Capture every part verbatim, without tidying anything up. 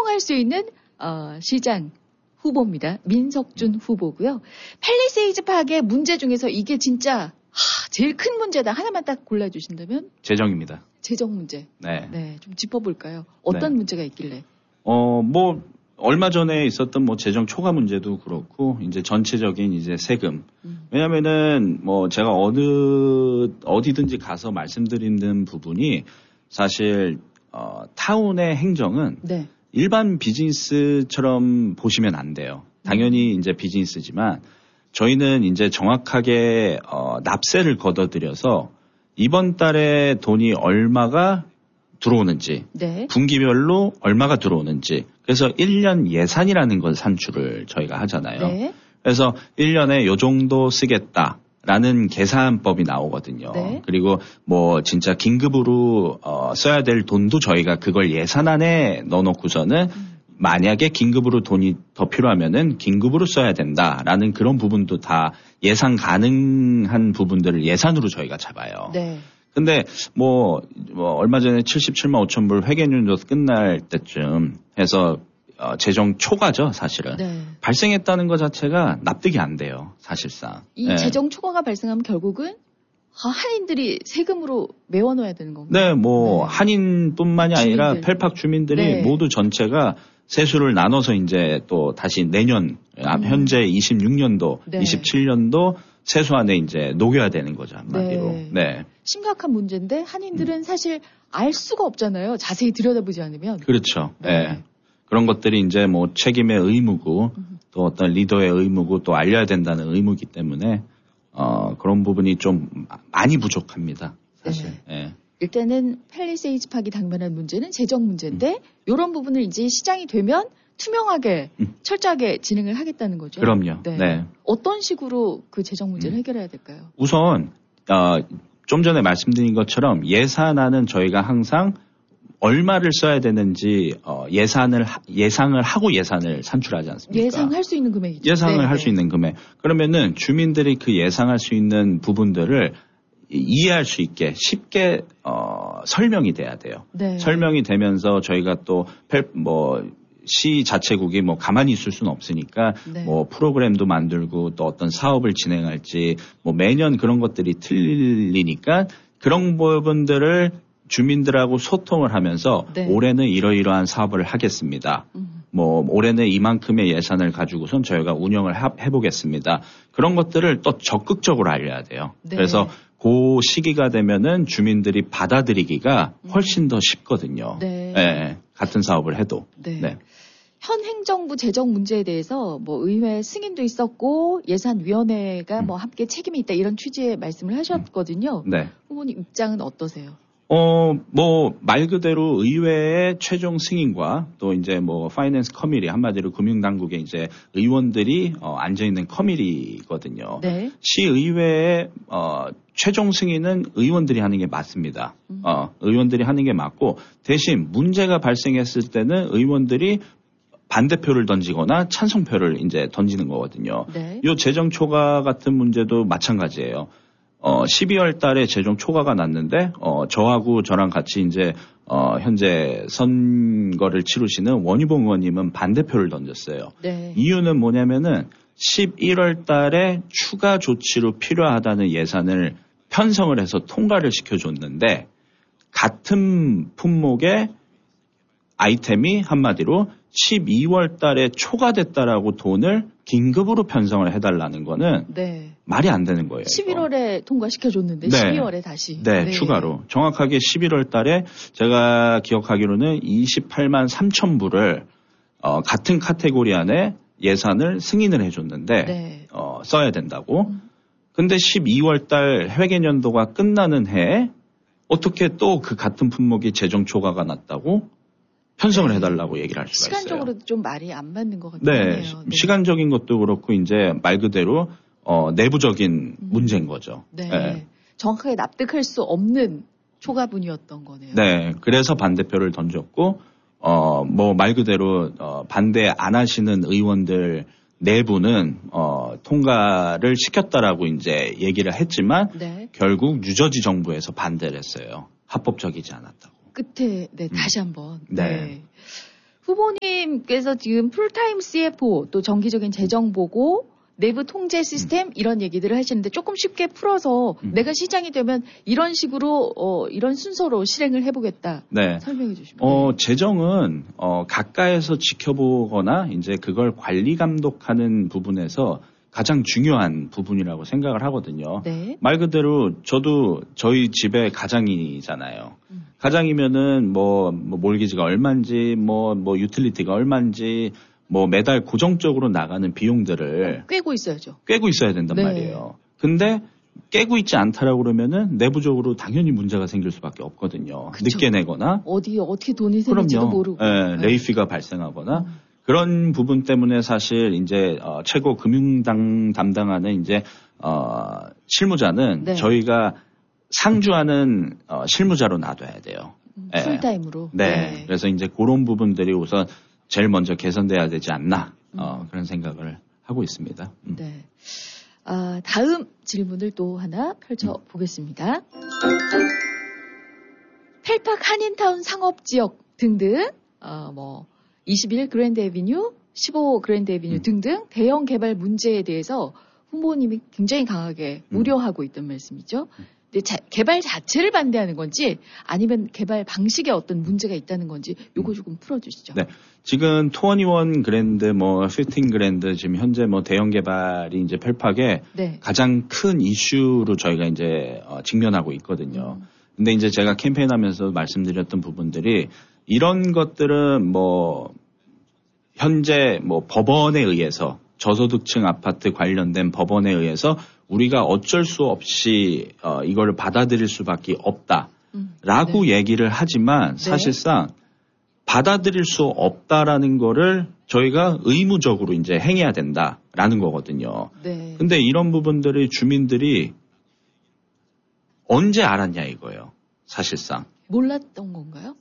투명할 수 있는 어, 시장 후보입니다. 민석준 후보고요. 팰리세이즈 파악의 문제 중에서 이게 진짜 하, 제일 큰 문제다. 하나만 딱 골라주신다면? 재정입니다. 재정 문제. 네. 네, 좀 짚어볼까요? 어떤 네. 문제가 있길래? 어, 뭐 얼마 전에 있었던 뭐 재정 초과 문제도 그렇고 이제 전체적인 이제 세금. 음. 왜냐면은 뭐 제가 어느 어디든지 가서 말씀드리는 부분이 사실 어, 타운의 행정은 네. 일반 비즈니스처럼 보시면 안 돼요. 당연히 이제 비즈니스지만 저희는 이제 정확하게 어, 납세를 걷어들여서 이번 달에 돈이 얼마가 들어오는지, 네. 분기별로 얼마가 들어오는지, 그래서 일 년 예산이라는 걸 산출을 저희가 하잖아요. 네. 그래서 일 년에 요 정도 쓰겠다라는 계산법이 나오거든요. 네. 그리고 뭐 진짜 긴급으로 어, 써야 될 돈도 저희가 그걸 예산안에 넣어놓고서는 음. 만약에 긴급으로 돈이 더 필요하면은 긴급으로 써야 된다라는 그런 부분도 다 예상 가능한 부분들을 예산으로 저희가 잡아요. 네. 근데 뭐, 뭐 얼마 전에 칠십칠만 오천 불 회계연도 끝날 때쯤 해서 어, 재정 초과죠, 사실은. 네. 발생했다는 것 자체가 납득이 안 돼요, 사실상. 이 네. 재정 초과가 발생하면 결국은 한인들이 세금으로 메워놓아야 되는 건가요? 네, 뭐 네. 한인뿐만이 주민들. 아니라 펠팍 주민들이 네. 모두 전체가 세수를 나눠서 이제 또 다시 내년 음. 현재 이십육 년도, 네. 이십칠 년도 세수 안에 이제 녹여야 되는 거죠, 한마디로. 네. 네. 심각한 문제인데 한인들은 음. 사실 알 수가 없잖아요. 자세히 들여다보지 않으면. 그렇죠. 네. 네. 그런 것들이 이제 뭐 책임의 의무고 음. 또 어떤 리더의 의무고 또 알려야 된다는 의무이기 때문에 어, 그런 부분이 좀 많이 부족합니다, 사실. 네. 네. 일단은 팰리세이즈 파악이 당면한 문제는 재정 문제인데 음. 이런 부분을 이제 시장이 되면 투명하게 음. 철저하게 진행을 하겠다는 거죠. 그럼요. 네. 네. 어떤 식으로 그 재정 문제를 음. 해결해야 될까요? 우선 어, 좀 전에 말씀드린 것처럼 예산안은 저희가 항상 얼마를 써야 되는지 어, 예산을 예상을 하고 예산을 산출하지 않습니까? 예상할 수 있는 금액이죠. 예상을 네, 할 수 네. 있는 금액. 그러면은 주민들이 그 예상할 수 있는 부분들을 이해할 수 있게 쉽게 어, 설명이 돼야 돼요. 네. 설명이 되면서 저희가 또 뭐 시 자체국이 뭐 가만히 있을 수는 없으니까 네. 뭐 프로그램도 만들고 또 어떤 사업을 진행할지 뭐 매년 그런 것들이 틀리니까 그런 부분들을 주민들하고 소통을 하면서 네. 올해는 이러이러한 사업을 하겠습니다. 음. 뭐 올해는 이만큼의 예산을 가지고선 저희가 운영을 하, 해보겠습니다. 그런 것들을 또 적극적으로 알려야 돼요. 네. 그래서 그 시기가 되면은 주민들이 받아들이기가 훨씬 더 쉽거든요. 네. 네. 같은 사업을 해도. 네. 네. 현 행정부 재정 문제에 대해서 뭐 의회 승인도 있었고 예산위원회가 음. 뭐 함께 책임이 있다 이런 취지의 말씀을 하셨거든요. 네. 후보님 입장은 어떠세요? 어, 뭐, 말 그대로 의회의 최종 승인과 또 이제 뭐, 파이낸스 커미티, 한마디로 금융당국의 이제 의원들이 어, 앉아있는 커미티거든요. 네. 시의회의 어, 최종 승인은 의원들이 하는 게 맞습니다. 음. 어, 의원들이 하는 게 맞고, 대신 문제가 발생했을 때는 의원들이 반대표를 던지거나 찬성표를 이제 던지는 거거든요. 네. 요 재정 초과 같은 문제도 마찬가지예요. 어, 십이월 달에 재정 초과가 났는데, 어, 저하고 저랑 같이 이제, 어, 현재 선거를 치르시는 원희봉 의원님은 반대표를 던졌어요. 네. 이유는 뭐냐면은 십일월 달에 추가 조치로 필요하다는 예산을 편성을 해서 통과를 시켜줬는데, 같은 품목의 아이템이 한마디로 십이월 달에 초과됐다라고 돈을 긴급으로 편성을 해달라는 거는 네. 말이 안 되는 거예요. 십일월에 이거. 통과시켜줬는데 네. 십이월에 다시. 네, 네, 추가로. 정확하게 십일월 달에 제가 기억하기로는 이십팔만 삼천 불을 어, 같은 카테고리 안에 예산을 승인을 해줬는데 네. 어, 써야 된다고. 음. 근데 십이월 달 회계연도가 끝나는 해에 어떻게 또 그 같은 품목이 재정 초과가 났다고 편성을 네. 해달라고 얘기를 할 수가 있어요. 시간적으로도 좀 말이 안 맞는 것 같긴 네. 해요. 네. 시간적인 것도 그렇고 이제 말 그대로 어, 내부적인 음. 문제인 거죠. 네. 네. 정확하게 납득할 수 없는 초과분이었던 거네요. 네. 그래서 반대표를 던졌고 어, 뭐 말 그대로 어, 반대 안 하시는 의원들 내부는 어, 통과를 시켰다라고 이제 얘기를 했지만 네. 결국 뉴저지 정부에서 반대를 했어요. 합법적이지 않았다고. 끝에 네, 다시 한번. 네. 네. 후보님께서 지금 풀타임 씨에프오 또 정기적인 재정 보고 내부 통제 시스템 음. 이런 얘기들을 하시는데 조금 쉽게 풀어서 음. 내가 시장이 되면 이런 식으로 어, 이런 순서로 실행을 해보겠다. 네. 설명해 주시면. 어, 재정은 어, 가까이서 지켜보거나 이제 그걸 관리 감독하는 부분에서 가장 중요한 부분이라고 생각을 하거든요. 네. 말 그대로 저도 저희 집의 가장이잖아요. 음. 가장이면은 뭐, 뭐 몰기지가 얼마인지 뭐, 뭐 유틸리티가 얼마인지 뭐 매달 고정적으로 나가는 비용들을 꿰고 있어야죠. 꿰고 있어야 된단 네. 말이에요. 근데 꿰고 있지 않다라고 그러면은 내부적으로 당연히 문제가 생길 수밖에 없거든요. 그쵸. 늦게 내거나 어디 어떻게 돈이 생길지도 모르고 예, 네. 레이피가 발생하거나 음. 그런 부분 때문에 사실 이제 어, 최고 금융당 담당하는 이제 어, 실무자는 네. 저희가 상주하는 어, 실무자로 놔둬야 돼요. 음, 풀타임으로. 네. 네. 그래서 이제 그런 부분들이 우선 제일 먼저 개선돼야 되지 않나 어, 그런 생각을 하고 있습니다. 음. 네. 아, 다음 질문을 또 하나 펼쳐보겠습니다. 음. 펠팍 한인타운 상업지역 등등 어, 뭐 이십일 그랜드 에비뉴, 십오 그랜드 에비뉴 음. 등등 대형 개발 문제에 대해서 후보님이 굉장히 강하게 음. 우려하고 있던 말씀이죠. 음. 근데 자, 개발 자체를 반대하는 건지 아니면 개발 방식에 어떤 문제가 있다는 건지 요거 조금 풀어주시죠. 네, 지금 이십일 그랜드, 뭐 십오 그랜드 지금 현재 뭐 대형 개발이 이제 펠팍의 네. 가장 큰 이슈로 저희가 이제 어, 직면하고 있거든요. 음. 근데 이제 제가 캠페인하면서 말씀드렸던 부분들이 이런 것들은 뭐 현재 뭐 법원에 의해서 저소득층 아파트 관련된 법원에 의해서 우리가 어쩔 수 없이 어, 이거를 받아들일 수밖에 없다라고 음, 네. 얘기를 하지만 사실상 네. 받아들일 수 없다라는 거를 저희가 의무적으로 이제 행해야 된다라는 거거든요. 네. 근데 이런 부분들이 주민들이 언제 알았냐 이거예요. 사실상. 몰랐던 건가요?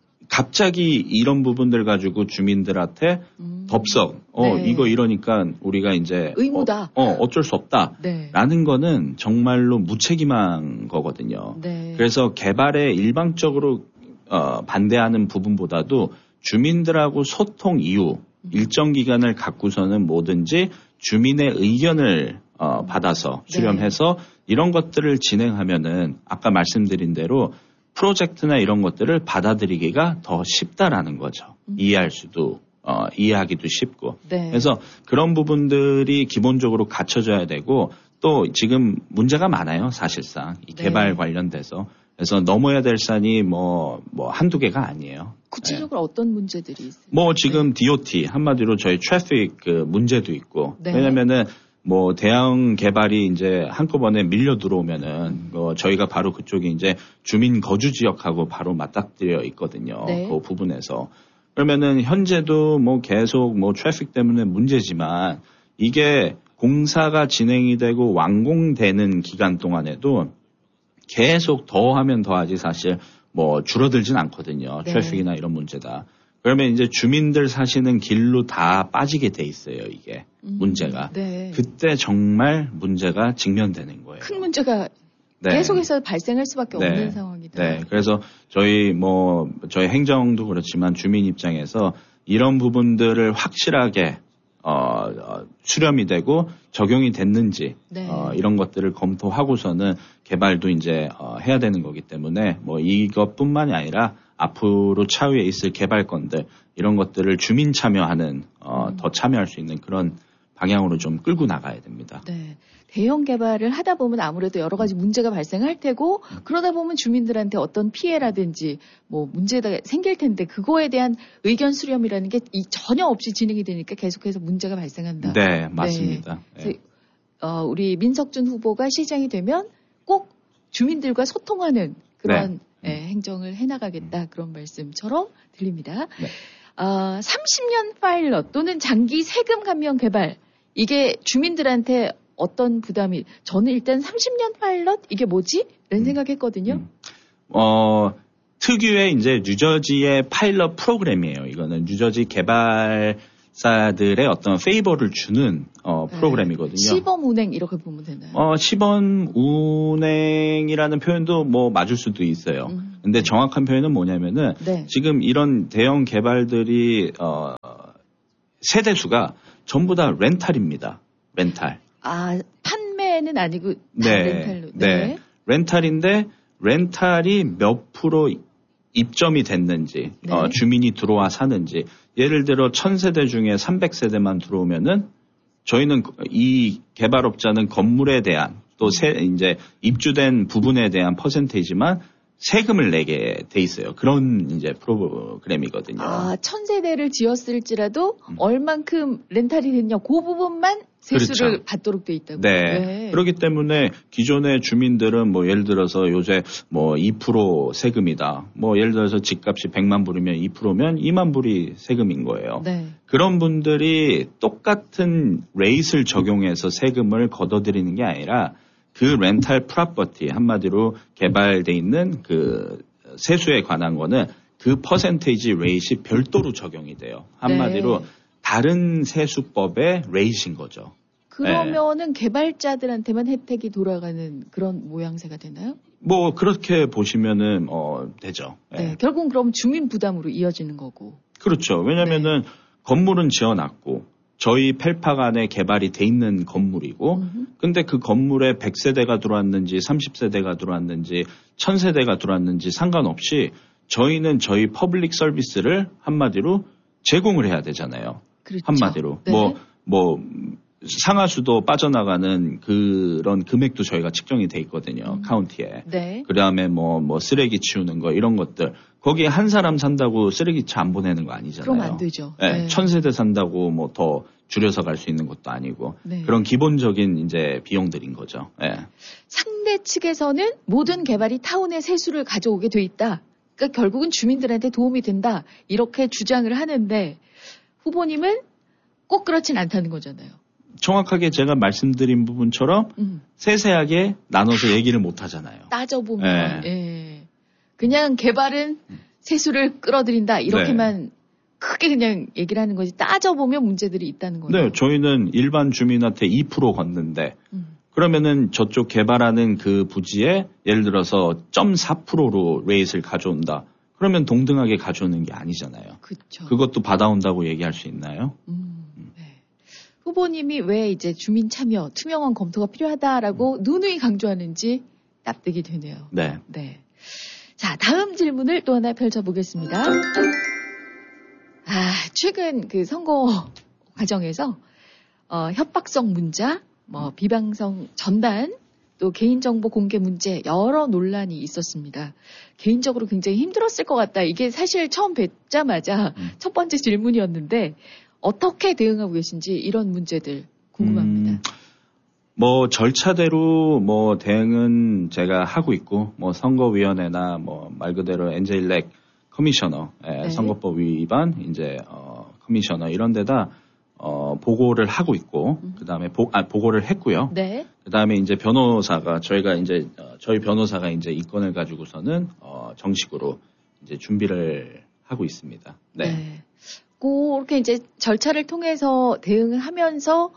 갑자기 이런 부분들 가지고 주민들한테 음. 덥석 어 네. 이거 이러니까 우리가 이제 의무다. 어, 어 어쩔 수 없다라는 네. 거는 정말로 무책임한 거거든요. 네. 그래서 개발에 일방적으로 어, 반대하는 부분보다도 주민들하고 소통 이후 음. 일정 기간을 갖고서는 뭐든지 주민의 의견을 어, 받아서 수렴해서 네. 이런 것들을 진행하면은 아까 말씀드린 대로 프로젝트나 이런 것들을 받아들이기가 더 쉽다라는 거죠. 음. 이해할 수도, 어, 이해하기도 쉽고. 네. 그래서 그런 부분들이 기본적으로 갖춰져야 되고 또 지금 문제가 많아요, 사실상. 이 개발 네. 관련돼서. 그래서 넘어야 될 산이 뭐, 뭐 한두 개가 아니에요. 구체적으로 네. 어떤 문제들이 있어요? 뭐 지금 네. 디오티, 한마디로 저희 트래픽 그 문제도 있고. 네. 왜냐면은 뭐 대형 개발이 이제 한꺼번에 밀려 들어오면은 뭐 저희가 바로 그쪽이 이제 주민 거주 지역하고 바로 맞닥뜨려 있거든요. 네. 그 부분에서 그러면은 현재도 뭐 계속 뭐 트래픽 때문에 문제지만 이게 공사가 진행이 되고 완공되는 기간 동안에도 계속 더하면 더하지 사실 뭐 줄어들진 않거든요. 네. 트래픽이나 이런 문제다. 그러면 이제 주민들 사시는 길로 다 빠지게 돼 있어요, 이게. 음, 문제가. 네. 그때 정말 문제가 직면되는 거예요. 큰 문제가 네. 계속해서 발생할 수밖에 네. 없는 상황이다. 네. 그래서 저희 뭐, 저희 행정도 그렇지만 주민 입장에서 이런 부분들을 확실하게, 어, 어 수렴이 되고 적용이 됐는지, 네. 어, 이런 것들을 검토하고서는 개발도 이제, 어, 해야 되는 거기 때문에 뭐 이것뿐만이 아니라 앞으로 차후에 있을 개발건들 이런 것들을 주민 참여하는 어, 음. 더 참여할 수 있는 그런 방향으로 좀 끌고 나가야 됩니다. 네, 대형 개발을 하다 보면 아무래도 여러 가지 문제가 발생할 테고 음. 그러다 보면 주민들한테 어떤 피해라든지 뭐 문제가 생길 텐데 그거에 대한 의견 수렴이라는 게 이 전혀 없이 진행이 되니까 계속해서 문제가 발생한다. 네, 맞습니다. 네. 그래서, 어, 우리 민석준 후보가 시장이 되면 꼭 주민들과 소통하는 그런 네. 네, 행정을 해나가겠다 그런 말씀처럼 들립니다. 네. 어, 삼십 년 파일럿 또는 장기 세금 감면 개발 이게 주민들한테 어떤 부담이 저는 일단 삼십 년 파일럿 이게 뭐지? 라는 음. 생각했거든요. 음. 어, 특유의 이제 뉴저지의 파일럿 프로그램이에요. 이거는 뉴저지 개발 개발사들의 어떤 페이버를 주는 어, 프로그램이거든요. 네. 시범 운행 이렇게 보면 되나요? 어, 시범 운행이라는 표현도 뭐 맞을 수도 있어요. 음. 근데 정확한 표현은 뭐냐면은 네. 지금 이런 대형 개발들이 어, 세대수가 전부 다 렌탈입니다. 렌탈. 아, 판매는 아니고 네. 렌탈로. 네. 네. 렌탈인데 렌탈이 몇 프로 입점이 됐는지, 네. 어, 주민이 들어와 사는지, 예를 들어 천 세대 중에 삼백 세대만 들어오면은 저희는 이 개발업자는 건물에 대한 또 세, 이제 입주된 부분에 대한 퍼센테이지만 세금을 내게 돼 있어요. 그런 이제 프로그램이거든요. 아, 천 세대를 지었을지라도 음. 얼만큼 렌탈이 됐냐, 그 부분만 세수를 그렇죠. 받도록 돼 있다고요. 네. 네. 그렇기 때문에 기존의 주민들은 뭐 예를 들어서 요새 뭐 이 퍼센트 세금이다. 뭐 예를 들어서 집값이 백만 불이면 이 퍼센트면 이만 불이 세금인 거예요. 네. 그런 분들이 똑같은 레이트를 적용해서 세금을 걷어들이는 게 아니라 그 렌탈 프로퍼티 한마디로 개발돼 있는 그 세수에 관한 거는 그 퍼센테이지 레이트이 별도로 적용이 돼요. 한마디로 네. 다른 세수법의 레이트인 거죠. 그러면은 네. 개발자들한테만 혜택이 돌아가는 그런 모양새가 되나요? 뭐 그렇게 보시면은 어 되죠. 네. 네. 결국은 그럼 주민 부담으로 이어지는 거고. 그렇죠. 왜냐면은 네. 건물은 지어놨고 저희 펠팍 안에 개발이 돼 있는 건물이고 음흠. 근데 그 건물에 백 세대가 들어왔는지 삼십 세대가 들어왔는지 천 세대가 들어왔는지 상관없이 저희는 저희 퍼블릭 서비스를 한마디로 제공을 해야 되잖아요. 그렇죠. 한마디로. 네. 뭐, 뭐, 상하수도 빠져나가는 그런 금액도 저희가 측정이 돼 있거든요. 음. 카운티에. 네. 그 다음에 뭐, 뭐, 쓰레기 치우는 거, 이런 것들. 거기에 한 사람 산다고 쓰레기차 안 보내는 거 아니잖아요. 그럼 안 되죠. 네. 네. 천 세대 산다고 뭐 더 줄여서 갈 수 있는 것도 아니고. 네. 그런 기본적인 이제 비용들인 거죠. 네. 상대 측에서는 모든 개발이 타운의 세수를 가져오게 돼 있다. 그러니까 결국은 주민들한테 도움이 된다. 이렇게 주장을 하는데 후보님은 꼭 그렇진 않다는 거잖아요. 정확하게 제가 말씀드린 부분처럼 음. 세세하게 나눠서 얘기를 못 하잖아요. 따져보면 네. 예. 그냥 개발은 세수를 끌어들인다 이렇게만 네. 크게 그냥 얘기를 하는 거지 따져보면 문제들이 있다는 거예요. 네. 저희는 일반 주민한테 이 퍼센트 걷는데 음. 그러면은 저쪽 개발하는 그 부지에 예를 들어서 영 점 사 퍼센트로 레이트를 가져온다. 그러면 동등하게 가져오는 게 아니잖아요. 그렇죠. 그것도 받아온다고 얘기할 수 있나요? 음, 네. 후보님이 왜 이제 주민 참여, 투명한 검토가 필요하다라고 음. 누누이 강조하는지 납득이 되네요. 네. 네. 자, 다음 질문을 또 하나 펼쳐보겠습니다. 아, 최근 그 선거 과정에서 어, 협박성 문자, 뭐 비방성 전단, 또 개인정보 공개 문제 여러 논란이 있었습니다. 개인적으로 굉장히 힘들었을 것 같다. 이게 사실 처음 뵙자마자 음. 첫 번째 질문이었는데 어떻게 대응하고 계신지 이런 문제들 궁금합니다. 음, 뭐 절차대로 뭐 대응은 제가 하고 있고 뭐 선거위원회나 뭐 말 그대로 엔젤렉 커미셔너, 네. 선거법 위반 이제 어, 커미셔너 이런 데다 어, 보고를 하고 있고, 음. 그 다음에, 보, 아, 보고를 했고요. 네. 그 다음에 이제 변호사가, 저희가 이제, 어, 저희 변호사가 이제 이 건을 가지고서는, 어, 정식으로 이제 준비를 하고 있습니다. 네. 네. 그렇게 이제 절차를 통해서 대응을 하면서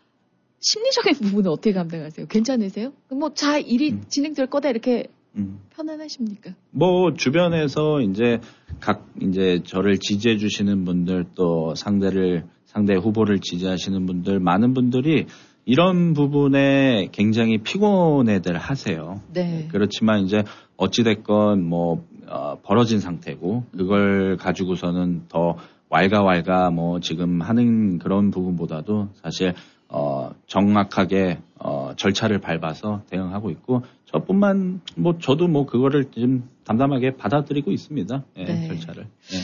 심리적인 부분은 어떻게 감당하세요? 괜찮으세요? 뭐, 자, 일이 음. 진행될 거다 이렇게 음. 편안하십니까? 뭐, 주변에서 이제 각, 이제 저를 지지해 주시는 분들 또 상대를 상대 후보를 지지하시는 분들, 많은 분들이 이런 부분에 굉장히 피곤해들 하세요. 네. 그렇지만 이제 어찌됐건 뭐, 어, 벌어진 상태고, 그걸 가지고서는 더 왈가왈가 뭐 지금 하는 그런 부분보다도 사실, 어, 정확하게, 어, 절차를 밟아서 대응하고 있고, 저뿐만, 뭐 저도 뭐 그거를 좀 담담하게 받아들이고 있습니다. 예, 네. 절차를. 예.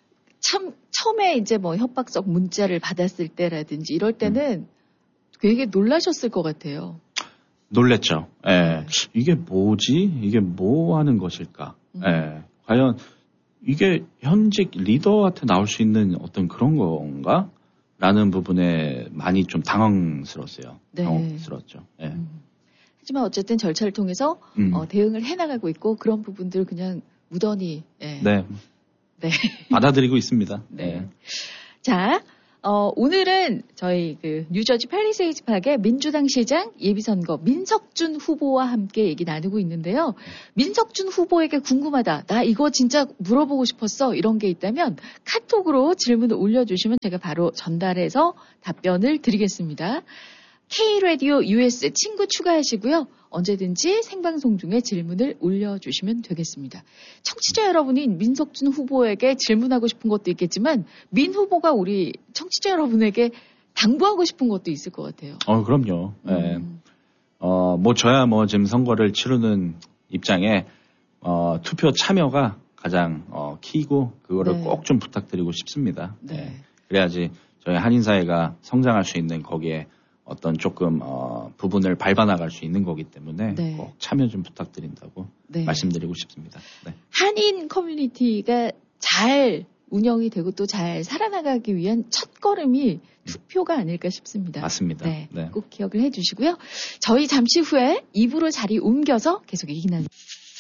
참, 처음에 이제 뭐 협박성 문자를 받았을 때라든지 이럴 때는 음. 되게 놀라셨을 것 같아요. 놀랬죠. 예. 네. 이게 뭐지? 이게 뭐 하는 것일까? 음. 예. 과연 이게 현직 리더한테 나올 수 있는 어떤 그런 건가? 라는 부분에 많이 좀 당황스러웠어요. 네. 당황스러웠죠. 예. 음. 하지만 어쨌든 절차를 통해서 음. 어, 대응을 해나가고 있고 그런 부분들 그냥 무던히. 예. 네. 네. 받아들이고 있습니다. 네. 네. 자, 어, 오늘은 저희 그 뉴저지 팰리세이드 파크의 민주당 시장 예비선거 민석준 후보와 함께 얘기 나누고 있는데요. 민석준 후보에게 궁금하다. 나 이거 진짜 물어보고 싶었어. 이런 게 있다면 카톡으로 질문을 올려주시면 제가 바로 전달해서 답변을 드리겠습니다. K-라디오 유에스 친구 추가하시고요. 언제든지 생방송 중에 질문을 올려주시면 되겠습니다. 청취자 여러분이 민석준 후보에게 질문하고 싶은 것도 있겠지만 민 후보가 우리 청취자 여러분에게 당부하고 싶은 것도 있을 것 같아요. 어, 그럼요. 네. 음. 어, 뭐 저야 뭐 지금 선거를 치르는 입장에 어, 투표 참여가 가장 어, 키고 그거를 네. 꼭 좀 부탁드리고 싶습니다. 네. 네. 그래야지 저희 한인사회가 성장할 수 있는 거기에 어떤 조금 어, 부분을 밟아나갈 수 있는 거기 때문에 네. 꼭 참여 좀 부탁드린다고 네. 말씀드리고 싶습니다. 네. 한인 커뮤니티가 잘 운영이 되고 또 잘 살아나가기 위한 첫 걸음이 투표가 아닐까 싶습니다. 맞습니다. 네, 네. 꼭 기억을 해주시고요. 저희 잠시 후에 이 부로 자리 옮겨서 계속 얘기 나누.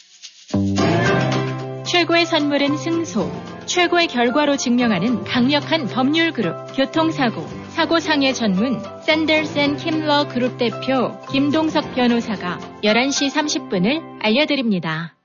최고의 선물은 승소. 최고의 결과로 증명하는 강력한 법률 그룹 교통사고. 사고상해 전문 샌더스 앤 킴러 그룹 대표 김동석 변호사가 열한 시 삼십 분을 알려드립니다.